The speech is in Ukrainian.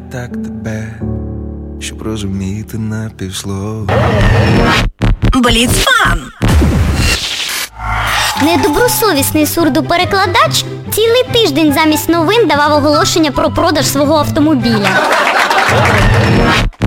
так тебе, щоб розуміти напівслова. Бліцфан! Недобросовісний сурдоперекладач цілий тиждень замість новин давав оголошення про продаж свого автомобіля.